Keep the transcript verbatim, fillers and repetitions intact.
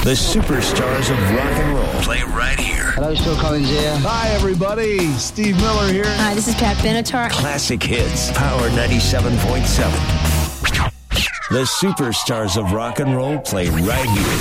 The superstars of rock and roll play right here. Hello, Phil Collins here. Hi, everybody. Steve Miller here. Hi, this is Pat Benatar. Classic hits. Power ninety-seven point seven. The superstars of rock and roll play right here.